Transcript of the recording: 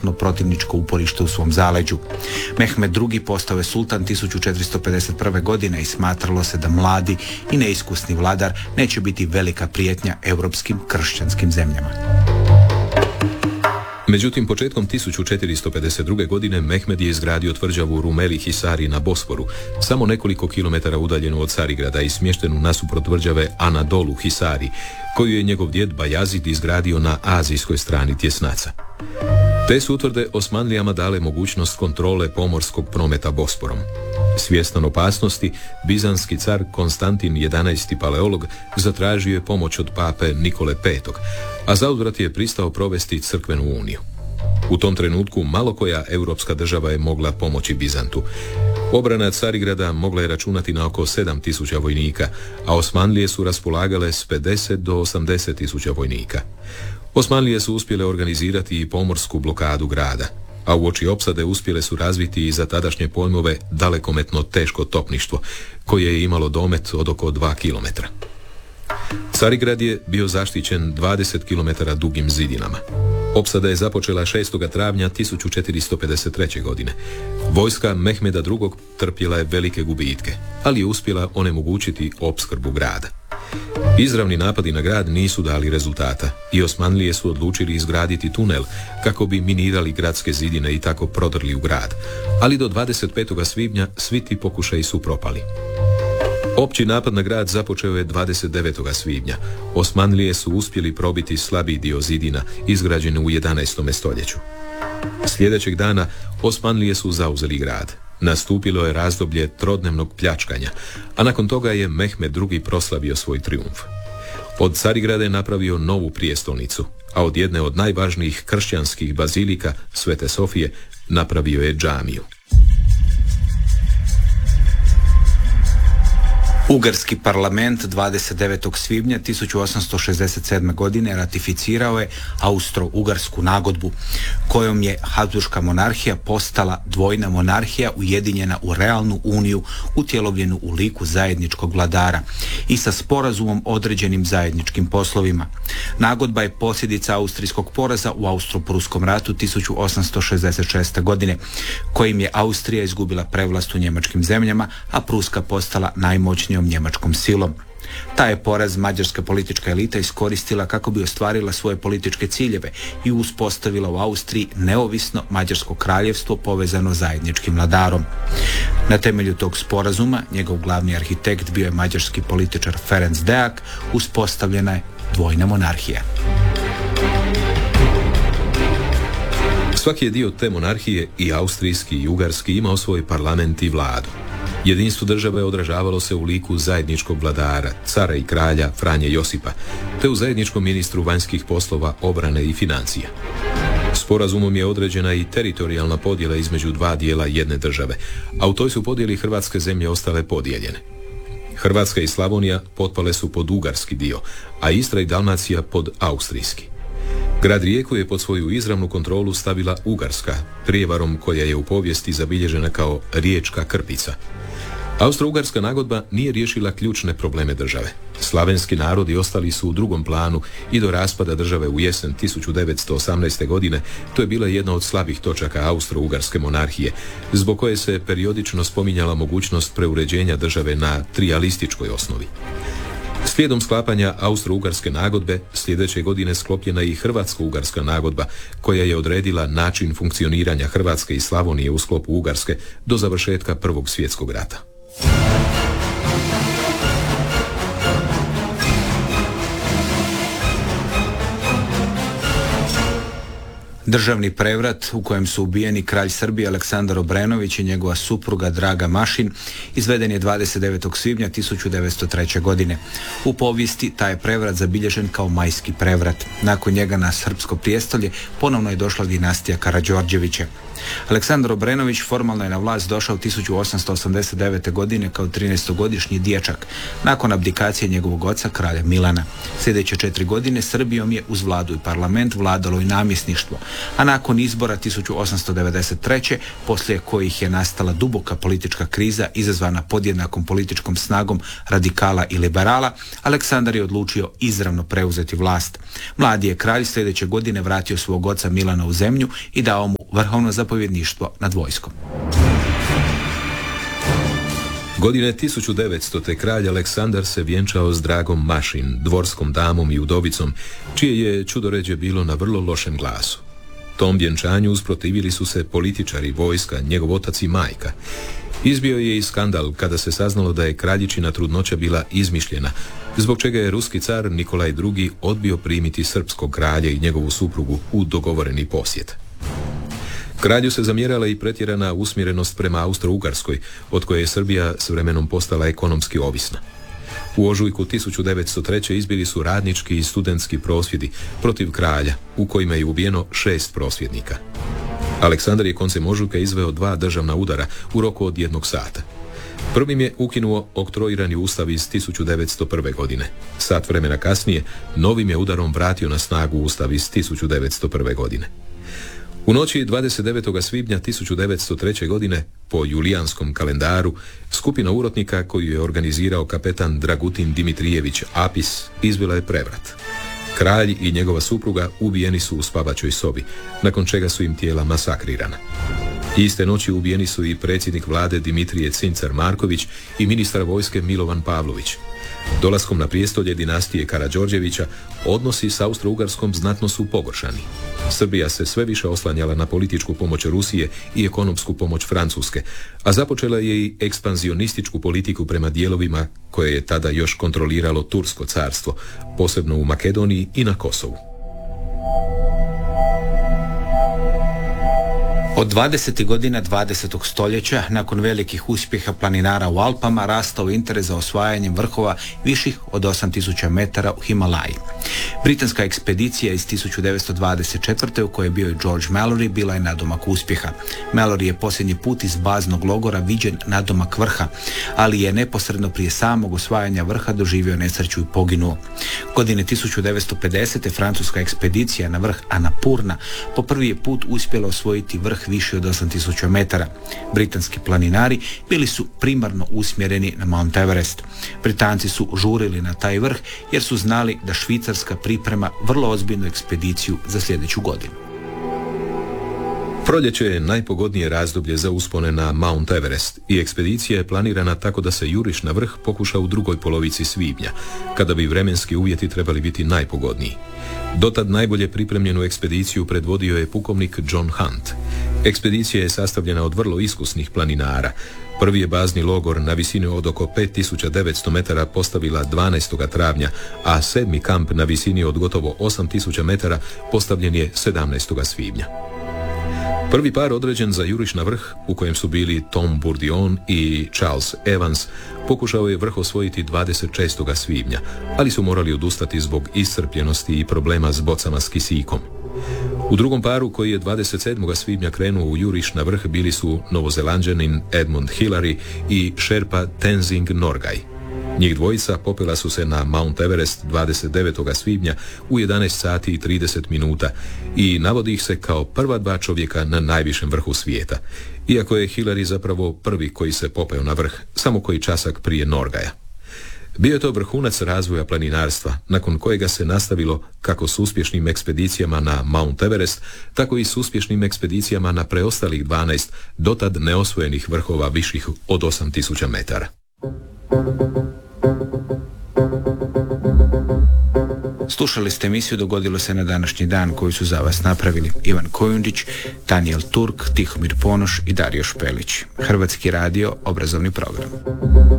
apsolutno protivničko uporište u svom zaleđu. Mehmed II. Postao je sultan 1451. godine i smatralo se da mladi i neiskusni vladar neće biti velika prijetnja europskim kršćanskim zemljama. Međutim, početkom 1452. godine Mehmed je izgradio tvrđavu Rumeli Hisari na Bosforu, samo nekoliko kilometara udaljenu od Carigrada i smještenu nasuprot tvrđave Anadolu Hisari, koju je njegov djed Bajazid izgradio na azijskoj strani Tjesnaca. Te su utvrde Osmanlijama dale mogućnost kontrole pomorskog prometa Bosporom. Svjestan opasnosti, bizanski car Konstantin XI. Paleolog zatražio je pomoć od pape Nikole V, a zauzvrat je pristao provesti crkvenu uniju. U tom trenutku malo koja europska država je mogla pomoći Bizantu. Obrana Carigrada mogla je računati na oko 7.000 vojnika, a Osmanlije su raspolagale s 50 do 80.000 vojnika. Osmanlije su uspjele organizirati i pomorsku blokadu grada, a uoči opsade uspjele su razviti i za tadašnje pojmove dalekometno teško topništvo, koje je imalo domet od oko 2 km. Carigrad je bio zaštićen 20 km dugim zidinama. Opsada je započela 6. travnja 1453. godine. Vojska Mehmeda II. Trpjela je velike gubitke, ali je uspjela onemogućiti opskrbu grada. Izravni napadi na grad nisu dali rezultata i Osmanlije su odlučili izgraditi tunel kako bi minirali gradske zidine i tako prodrli u grad, ali do 25. svibnja svi ti pokušaji su propali. Opći napad na grad započeo je 29. svibnja. Osmanlije su uspjeli probiti slabiji dio zidina izgrađene u 11. stoljeću. Sljedećeg dana Osmanlije su zauzeli grad. Nastupilo je razdoblje trodnevnog pljačkanja, a nakon toga je Mehmed II. Proslavio svoj trijumf. Od Carigrada je napravio novu prijestolnicu, a od jedne od najvažnijih kršćanskih bazilika, Svete Sofije, napravio je džamiju. Ugarski parlament 29. svibnja 1867. godine ratificirao je Austro-Ugarsku nagodbu, kojom je Habsburška monarhija postala dvojna monarhija ujedinjena u realnu uniju utjelovljenu u liku zajedničkog vladara i sa sporazumom određenim zajedničkim poslovima. Nagodba je posljedica austrijskog poraza u Austro-Pruskom ratu 1866. godine, kojim je Austrija izgubila prevlast u njemačkim zemljama, a Pruska postala najmoćnijom njemačkom silom. Taj je poraz mađarska politička elita iskoristila kako bi ostvarila svoje političke ciljeve i uspostavila u Austriji neovisno mađarsko kraljevstvo povezano zajedničkim vladarom. Na temelju tog sporazuma njegov glavni arhitekt bio je mađarski političar Ferenc Deák, uspostavljena je dvojna monarhija. Svaki je dio te monarhije, i austrijski i ugarski, imao svoj parlament i vladu. Jedinstvo države odražavalo se u liku zajedničkog vladara, cara i kralja Franje Josipa, te u zajedničkom ministru vanjskih poslova, obrane i financija. Sporazumom je određena i teritorijalna podjela između dva dijela jedne države, a u toj su podjeli hrvatske zemlje ostale podijeljene. Hrvatska i Slavonija potpale su pod ugarski dio, a Istra i Dalmacija pod austrijski. Grad Rijeku je pod svoju izravnu kontrolu stavila Ugarska, prijevarom koja je u povijesti zabilježena kao Riječka krpica. Austro-Ugarska nagodba nije riješila ključne probleme države. Slavenski narodi ostali su u drugom planu i do raspada države u jesen 1918. godine to je bila jedna od slabih točaka Austro-Ugarske monarhije, zbog koje se periodično spominjala mogućnost preuređenja države na trijalističkoj osnovi. Slijedom sklapanja Austro-Ugarske nagodbe, sljedeće godine sklopljena i Hrvatsko-Ugarska nagodba, koja je odredila način funkcioniranja Hrvatske i Slavonije u sklopu Ugarske do završetka Prvog svjetskog rata. Državni prevrat u kojem su ubijeni kralj Srbije Aleksandar Obrenović i njegova supruga Draga Mašin izveden je 29. svibnja 1903. godine. U povijesti taj je prevrat zabilježen kao majski prevrat. Nakon njega na srpsko prijestolje ponovno je došla dinastija Karađorđevića. Aleksandar Obrenović formalno je na vlast došao 1889. godine kao 13-godišnji dječak, nakon abdikacije njegovog oca kralja Milana. Sljedeće 4 godine Srbijom je uz vladu i parlament vladalo i namjesništvo, a nakon izbora 1893. poslije kojih je nastala duboka politička kriza izazvana podjednakom političkom snagom radikala i liberala, Aleksandar je odlučio izravno preuzeti vlast. Mladi je kralj sljedeće godine vratio svog oca Milana u zemlju i dao mu vrhovno zapovjedništvo nad vojskom. Godine 1900. kralj Aleksandar se vjenčao s Dragom Mašin, dvorskom damom i udovicom, čije je čudoređe bilo na vrlo lošem glasu. Tom vjenčanju usprotivili su se političari, vojska, njegov otac i majka. Izbio je i skandal kada se saznalo da je kraljičina trudnoća bila izmišljena, zbog čega je ruski car Nikolaj II. Odbio primiti srpskog kralja i njegovu suprugu u dogovoreni posjet. Kralju se zamjerala i pretjerana usmjerenost prema Austro-Ugarskoj, od koje je Srbija s vremenom postala ekonomski ovisna. U ožujku 1903. izbili su radnički i studentski prosvjedi protiv kralja, u kojima je ubijeno 6 prosvjednika. Aleksandar je koncem ožujka izveo 2 državna udara u roku od 1 sata. Prvim je ukinuo oktroirani ustav iz 1901. godine. Sat vremena kasnije, novim je udarom vratio na snagu ustav iz 1901. godine. U noći 29. svibnja 1903. godine, po julijanskom kalendaru, skupina urotnika koju je organizirao kapetan Dragutin Dimitrijević Apis izvela je prevrat. Kralj i njegova supruga ubijeni su u spavačoj sobi, nakon čega su im tijela masakrirana. Iste noći ubijeni su i predsjednik vlade Dimitrije Cincar Marković i ministar vojske Milovan Pavlović. Dolaskom na prijestolje dinastije Karađorđevića odnosi s Austro-Ugarskom znatno su pogoršani. Srbija se sve više oslanjala na političku pomoć Rusije i ekonomsku pomoć Francuske, a započela je i ekspanzionističku politiku prema dijelovima koje je tada još kontroliralo Tursko carstvo, posebno u Makedoniji i na Kosovu. Od 20. godina 20. stoljeća, nakon velikih uspjeha planinara u Alpama, rastao interes za osvajanjem vrhova viših od 8000 metara u Himalaji. Britanska ekspedicija iz 1924. u kojoj je bio i George Mallory bila je nadomak uspjeha. Mallory je posljednji put iz baznog logora viđen nadomak vrha, ali je neposredno prije samog osvajanja vrha doživio nesreću i poginuo. Godine 1950. francuska ekspedicija na vrh Annapurna po prvi je put uspjela osvojiti vrh više od 8000 metara. Britanski planinari bili su primarno usmjereni na Mount Everest. Britanci su žurili na taj vrh jer su znali da Švicarska priprema vrlo ozbiljnu ekspediciju za sljedeću godinu. Proljeće je najpogodnije razdoblje za uspone na Mount Everest i ekspedicija je planirana tako da se juriš na vrh pokuša u drugoj polovici svibnja, kada bi vremenski uvjeti trebali biti najpogodniji. Dotad najbolje pripremljenu ekspediciju predvodio je pukovnik John Hunt. Ekspedicija je sastavljena od vrlo iskusnih planinara. Prvi je bazni logor na visini od oko 5900 metara postavila 12. travnja, a 7. kamp na visini od gotovo 8000 metara postavljen je 17. svibnja. Prvi par određen za juriš na vrh, u kojem su bili Tom Bourdion i Charles Evans, pokušao je vrh osvojiti 26. svibnja, ali su morali odustati zbog iscrpljenosti i problema s bocama s kisikom. U drugom paru, koji je 27. svibnja krenuo u juriš na vrh, bili su Novozelanđanin Edmund Hillary i Šerpa Tenzing Norgay. Njih dvojica popela su se na Mount Everest 29. svibnja u 11 sati i 30 minuta i navodi ih se kao prva 2 čovjeka na najvišem vrhu svijeta, iako je Hillary zapravo prvi koji se popeo na vrh, samo koji časak prije Norgaya. Bio je to vrhunac razvoja planinarstva, nakon kojega se nastavilo kako s uspješnim ekspedicijama na Mount Everest, tako i s uspješnim ekspedicijama na preostalih 12 dotad neosvojenih vrhova viših od 8000 metara. Slušali ste emisiju Dogodilo se na današnji dan, koju su za vas napravili Ivan Kojundić, Daniel Turk, Tihomir Ponoš i Dario Špelić. Hrvatski radio, obrazovni program.